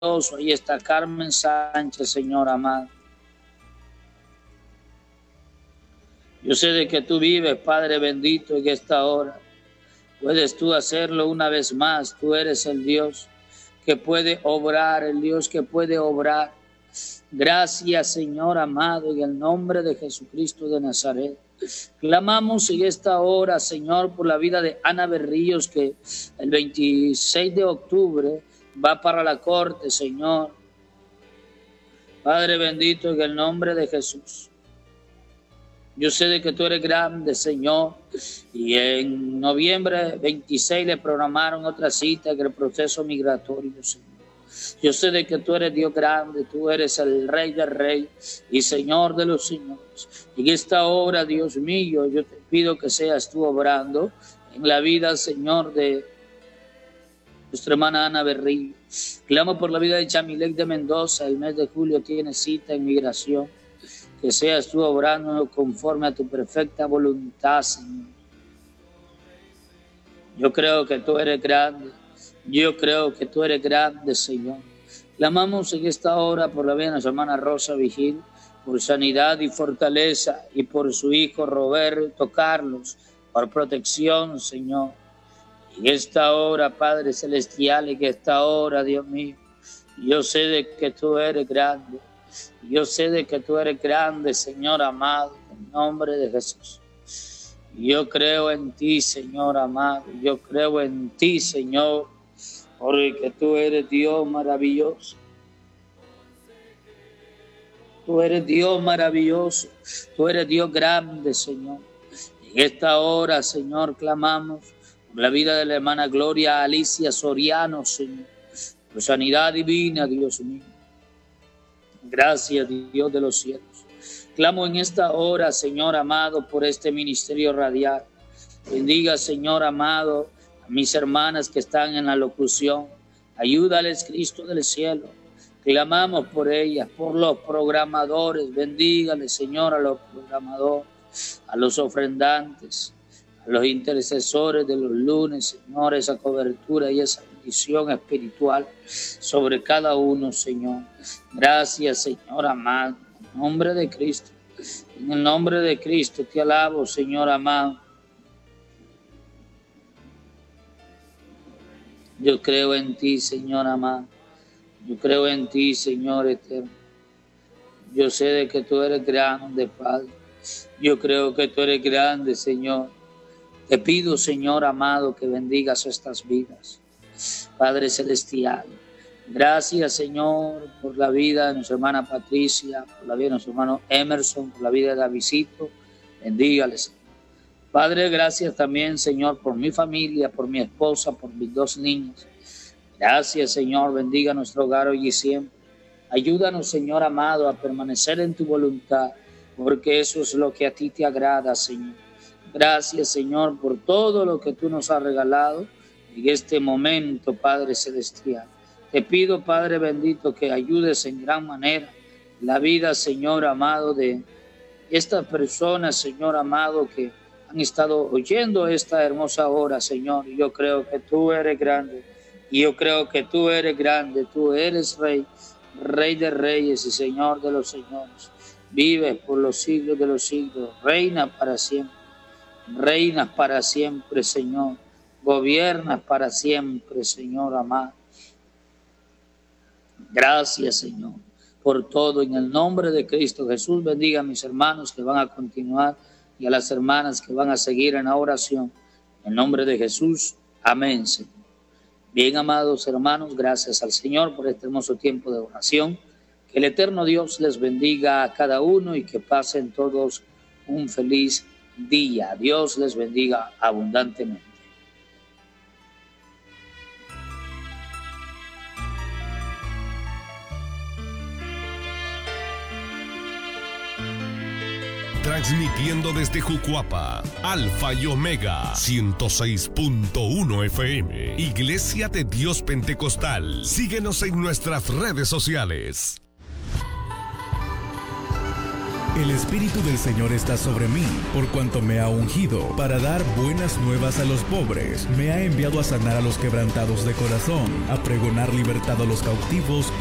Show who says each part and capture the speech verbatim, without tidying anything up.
Speaker 1: Ahí está Carmen Sánchez, Señor amado. Yo sé de que tú vives, Padre bendito, en esta hora. Puedes tú hacerlo una vez más. Tú eres el Dios que puede obrar, el Dios que puede obrar. Gracias, Señor amado, en el nombre de Jesucristo de Nazaret. Clamamos en esta hora, Señor, por la vida de Ana Berríos, que el veintiséis de octubre va para la corte, Señor. Padre bendito, en el nombre de Jesús. Yo sé de que tú eres grande, Señor, y en noviembre veintiséis le programaron otra cita en el proceso migratorio, Señor. Yo sé de que tú eres Dios grande, tú eres el Rey de Reyes y Señor de los señores. Y en esta hora, Dios mío, yo te pido que seas tú obrando en la vida, Señor, de nuestra hermana Ana Berrío. Clamo por la vida de Chamilec de Mendoza. El mes de julio tiene cita en migración. Que seas tú obrando conforme a tu perfecta voluntad, Señor. Yo creo que tú eres grande. Yo creo que tú eres grande, Señor. Clamamos en esta hora por la vida de nuestra hermana Rosa Vigil, por sanidad y fortaleza, y por su hijo Roberto Carlos, por protección, Señor. En esta hora, Padre Celestial, en esta hora, Dios mío, yo sé de que tú eres grande. Yo sé de que tú eres grande, Señor amado, en nombre de Jesús. Yo creo en ti, Señor amado. Yo creo en ti, Señor, porque tú eres Dios maravilloso. Tú eres Dios maravilloso. Tú eres Dios grande, Señor. En esta hora, Señor, clamamos por la vida de la hermana Gloria Alicia Soriano, Señor. Por sanidad divina, Dios mío. Gracias, Dios de los cielos. Clamo en esta hora, Señor amado, por este ministerio radial. Bendiga, Señor amado, a mis hermanas que están en la locución. Ayúdales, Cristo del cielo. Clamamos por ellas, por los programadores. Bendígale, Señor, a los programadores, a los ofrendantes, a los intercesores de los lunes, Señor, esa cobertura y esa bendición espiritual sobre cada uno, Señor. Gracias, Señor amado, en nombre de Cristo. En el nombre de Cristo te alabo, Señor amado. Yo creo en ti, Señor amado. Yo creo en ti, Señor eterno. Yo sé de que tú eres grande, Padre. Yo creo que tú eres grande, Señor. Te pido, Señor amado, que bendigas estas vidas. Padre celestial, gracias, Señor, por la vida de nuestra hermana Patricia, por la vida de nuestro hermano Emerson, por la vida de Davidito. Bendígale, Señor. Padre, gracias también, Señor, por mi familia, por mi esposa, por mis dos niños. Gracias, Señor, bendiga nuestro hogar hoy y siempre. Ayúdanos, Señor amado, a permanecer en tu voluntad, porque eso es lo que a ti te agrada, Señor. Gracias, Señor, por todo lo que tú nos has regalado en este momento, Padre celestial. Te pido, Padre bendito, que ayudes en gran manera la vida, Señor amado, de estas personas, Señor amado, que han estado oyendo esta hermosa hora, Señor. Y yo creo que tú eres grande. Y yo creo que tú eres grande. Tú eres Rey, Rey de Reyes y Señor de los señores. Vives por los siglos de los siglos. Reina para siempre. Reinas para siempre, Señor. Gobiernas para siempre, Señor amado. Gracias, Señor, por todo. En el nombre de Cristo Jesús, bendiga a mis hermanos que van a continuar y a las hermanas que van a seguir en la oración. En el nombre de Jesús, amén, Señor. Bien, amados hermanos, gracias al Señor por este hermoso tiempo de oración. Que el eterno Dios les bendiga a cada uno y que pasen todos un feliz día. Dios les bendiga abundantemente.
Speaker 2: Transmitiendo desde Jucuapa, Alfa y Omega, ciento seis punto uno F M, Iglesia de Dios Pentecostal. Síguenos en nuestras redes sociales.
Speaker 3: El Espíritu del Señor está sobre mí, por cuanto me ha ungido para dar buenas nuevas a los pobres. Me ha enviado a sanar a los quebrantados de corazón, a pregonar libertad a los cautivos